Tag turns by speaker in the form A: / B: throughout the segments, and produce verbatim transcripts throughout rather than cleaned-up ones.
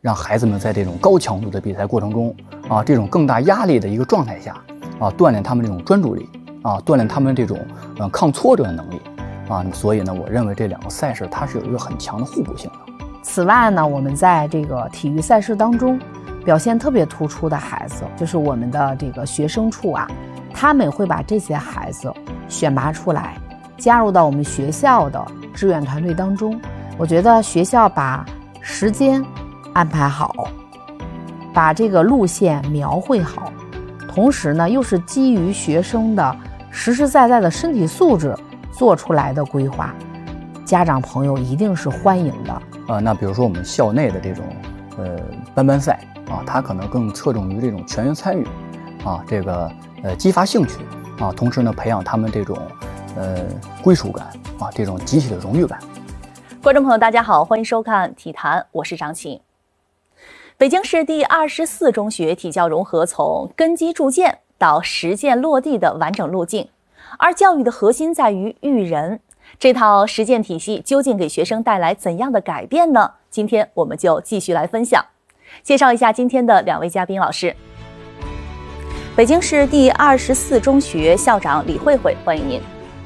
A: 让孩子们在这种高强度的比赛过程中啊，这种更大压力的一个状态下啊，锻炼他们这种专注力啊，锻炼他们这种呃抗挫折的能力啊。所以呢，我认为这两个赛事它是有一个很强的互补性的。
B: 此外呢，我们在这个体育赛事当中表现特别突出的孩子，就是我们的这个学生处啊，他们会把这些孩子选拔出来，加入到我们学校的志愿团队当中。我觉得学校把时间安排好，把这个路线描绘好，同时呢，又是基于学生的实实在在的身体素质做出来的规划，家长朋友一定是欢迎的。
A: 呃，那比如说我们校内的这种呃班班赛啊，它可能更侧重于这种全员参与啊，这个呃激发兴趣啊，同时呢培养他们这种呃归属感啊，这种集体的荣誉感。
C: 观众朋友，大家好，欢迎收看体坛，我是张琴。北京市第二十四中学体教融合从根基筑建到实践落地的完整路径，而教育的核心在于育人。这套实践体系究竟给学生带来怎样的改变呢？今天我们就继续来分享。介绍一下今天的两位嘉宾老师。北京市第二十四中学校长李慧慧，欢迎您。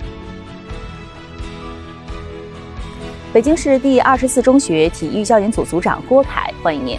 C: 北京市第二十四中学体育教研组组长郭凯，欢迎您。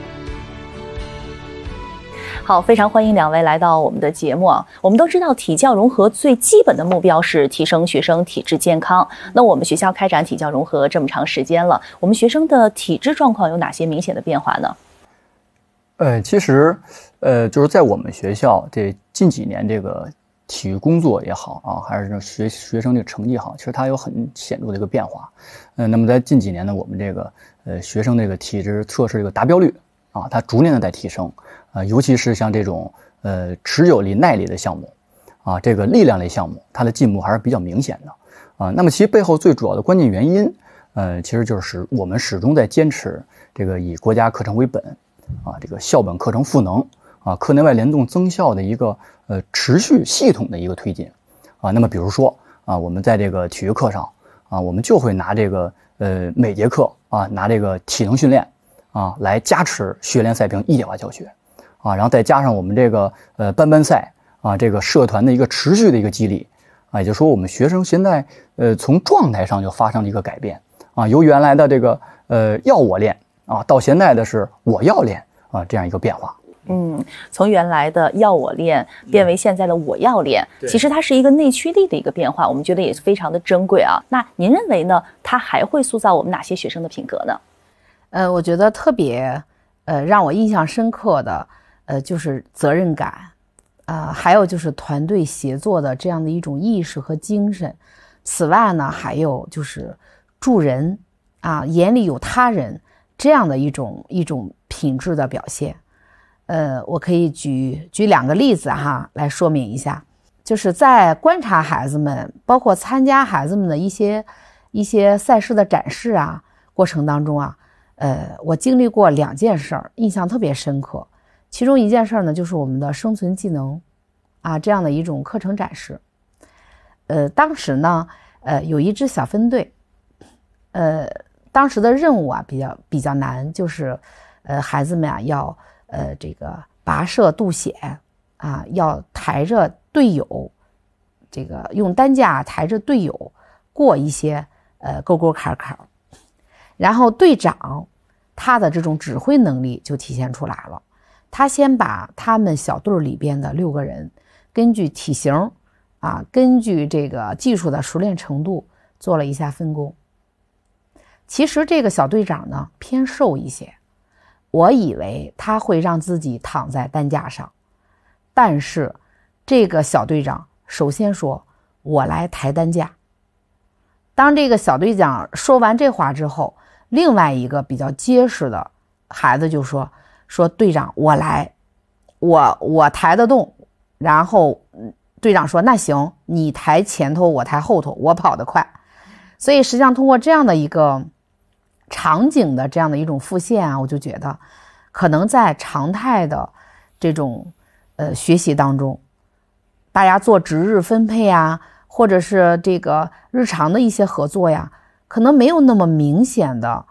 C: 好，非常欢迎两位来到我们的节目啊。我们都知道体教融合最基本的目标是提升学生体质健康。那我们学校开展体教融合这么长时间了，我们学生的体质状况有哪些明显的变化呢？
A: 呃，其实，呃，就是在我们学校这近几年这个体育工作也好啊，还是学学生这个成绩也好，其实它有很显著的一个变化。呃，那么在近几年呢，我们这个呃学生这个体质测试这个达标率啊，它逐年的在提升。呃，尤其是像这种呃持久力、耐力的项目，啊，这个力量类项目，它的进步还是比较明显的啊。那么其背后最主要的关键原因，呃，其实就是我们始终在坚持这个以国家课程为本，啊，这个校本课程赋能啊，课内外联动增效的一个呃持续系统的一个推进啊。那么比如说啊，我们在这个体育课上啊，我们就会拿这个呃每节课啊，拿这个体能训练啊来加持学联赛评一体化教学。啊，然后再加上我们这个呃班班赛啊，这个社团的一个持续的一个激励啊，也就是说我们学生现在呃从状态上就发生了一个改变啊，由原来的这个呃要我练啊，到现在的是我要练啊这样一个变化。
C: 嗯，从原来的要我练变为现在的我要练，
A: 嗯、
C: 其实它是一个内驱力的一个变化，我们觉得也是非常的珍贵啊。那您认为呢？它还会塑造我们哪些学生的品格呢？
B: 呃，我觉得特别呃让我印象深刻的。呃，就是责任感，啊、呃，还有就是团队协作的这样的一种意识和精神。此外呢，还有就是助人啊，眼里有他人这样的一种一种品质的表现。呃，我可以举举两个例子哈，来说明一下。就是在观察孩子们，包括参加孩子们的一些一些赛事的展示啊过程当中啊，呃，我经历过两件事儿，印象特别深刻。其中一件事呢，就是我们的生存技能啊这样的一种课程展示。呃，当时呢，呃，有一支小分队，呃，当时的任务啊比较比较难，就是呃孩子们啊要呃这个跋涉渡险啊，要抬着队友，这个用担架抬着队友过一些呃沟沟坎坎，然后队长他的这种指挥能力就体现出来了。他先把他们小队里边的六个人，根据体型啊，根据这个技术的熟练程度做了一下分工。其实这个小队长呢偏瘦一些，我以为他会让自己躺在担架上，但是这个小队长首先说：“我来抬担架。”当这个小队长说完这话之后，另外一个比较结实的孩子就说。说队长我来，我我抬得动。然后队长说那行，你抬前头我抬后头，我跑得快。所以实际上通过这样的一个场景的这样的一种复现啊，我就觉得可能在常态的这种呃学习当中，大家做值日分配啊，或者是这个日常的一些合作呀，可能没有那么明显的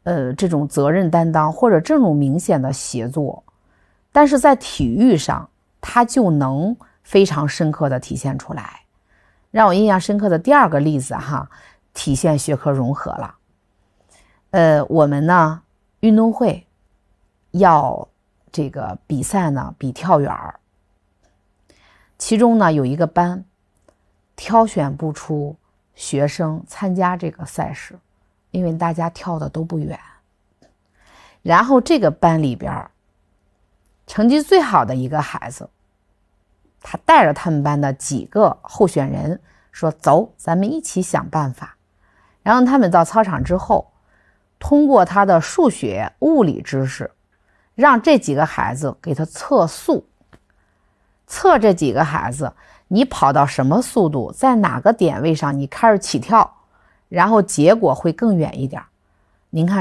B: 呃这种责任担当或者这种明显的协作，但是在体育上它就能非常深刻的体现出来。让我印象深刻的第二个例子哈，体现学科融合了。呃，我们呢运动会要这个比赛呢比跳远儿，其中呢有一个班挑选不出学生参加这个赛事，因为大家跳的都不远。然后这个班里边成绩最好的一个孩子，他带着他们班的几个候选人说，走，咱们一起想办法。然后他们到操场之后，通过他的数学物理知识，让这几个孩子给他测速，测这几个孩子你跑到什么速度，在哪个点位上你开始起跳，然后结果会更远一点。您看